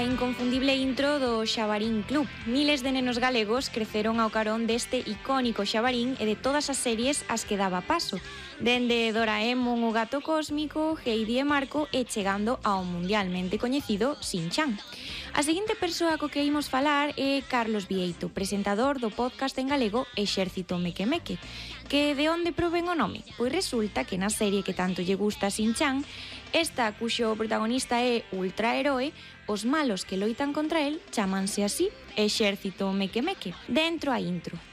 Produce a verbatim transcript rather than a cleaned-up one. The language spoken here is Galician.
A inconfundible intro do Xabarín Club. Miles de nenos galegos creceron ao carón deste icónico Xabarín e de todas as series as que daba paso, dende Doraemon, o Gato Cósmico, Heidi e Marco e chegando ao mundialmente coñecido Shin-chan. A seguinte persoa co que imos falar é Carlos Vieito, presentador do podcast en galego Exército Meque Meque. Que de onde proven o nome? Pois resulta que na serie que tanto lle gusta a Shin-chan, esta cuxo protagonista é ultraheroe, os malos que loitan contra el chámanse así, Exército Meque Meque. Dentro a intro.